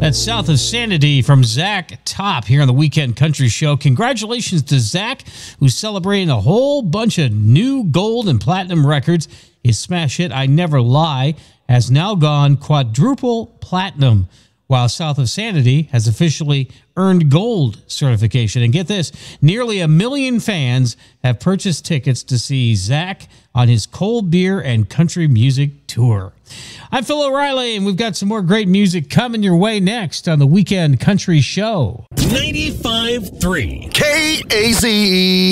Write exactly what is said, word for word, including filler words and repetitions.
That's South of Sanity from Zach Top here on the Weekend Country Show. Congratulations to Zach, who's celebrating a whole bunch of new gold and platinum records. His smash hit, I Never Lie, has now gone quadruple platinum, while South of Sanity has officially earned gold certification. And get this, nearly a million fans have purchased tickets to see Zach on his cold beer and country music tour. I'm Phil O'Reilly, and we've got some more great music coming your way next on the Weekend Country Show. ninety-five point three K A Z E.